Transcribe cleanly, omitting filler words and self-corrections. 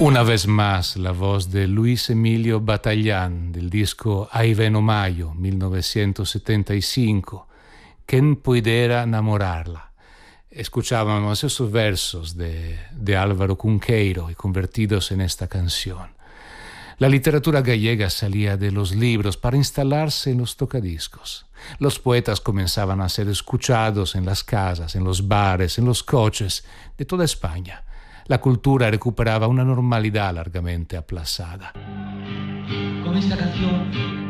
Una vez más la voz de Luis Emilio Bataillán del disco Ahí Veno Mayo 1975, ¿Quién pudiera enamorarla? Escuchábamos esos versos de Álvaro Cunqueiro y convertidos en esta canción. La literatura gallega salía de los libros para instalarse en los tocadiscos. Los poetas comenzaban a ser escuchados en las casas, en los bares, en los coches de toda España. La cultura recuperaba una normalidad largamente aplazada. Con esta canción